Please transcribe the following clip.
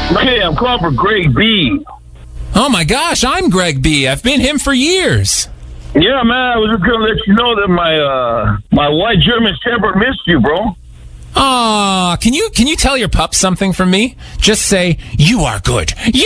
Okay, I'm calling for Greg B. Oh my gosh, I'm Greg B. I've been him for years. Yeah, man, I was just gonna let you know that my white German Shepherd missed you, bro. Aw, can you tell your pup something from me? Just say, you are good.